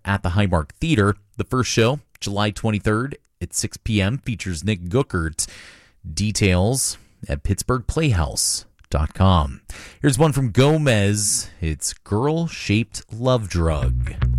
at the Highmark Theater. The first show, July 23rd at 6 p.m., features Nick Guckert. Details at pittsburghplayhouse.com. Here's one from Gomez. It's Girl-Shaped Love Drug.